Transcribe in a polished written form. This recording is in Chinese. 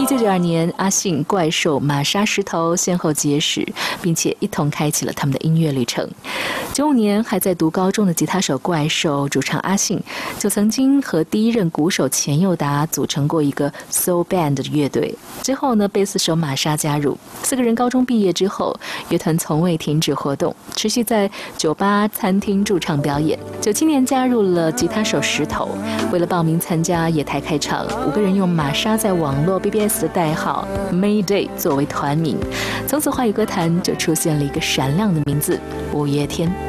1992年，阿信、怪兽、玛莎、石头先后结识，并且一同开启了他们的音乐旅程。95年，还在读高中的吉他手怪兽、主唱阿信，就曾经和第一任鼓手钱佑达组成过一个 soul band 的乐队。之后呢，贝斯手玛莎加入。4个人高中毕业之后，乐团从未停止活动，持续在酒吧、餐厅驻唱表演。97年加入了吉他手石头，为了报名参加野台开唱，5个人用玛莎在网络 BBS 的代号 Mayday 作为团名。从此华语歌坛就出现了一个闪亮的名字——五月天。